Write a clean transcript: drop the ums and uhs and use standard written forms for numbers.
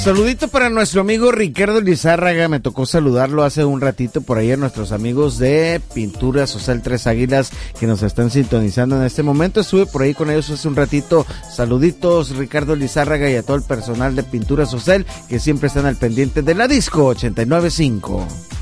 Saludito para nuestro amigo Ricardo Lizárraga, me tocó saludarlo hace un ratito por ahí a nuestros amigos de Pintura Social Tres Águilas que nos están sintonizando en este momento. Estuve por ahí con ellos hace un ratito. Saluditos Ricardo Lizárraga y a todo el personal de Pintura Social que siempre están al pendiente de la Disco 89.5.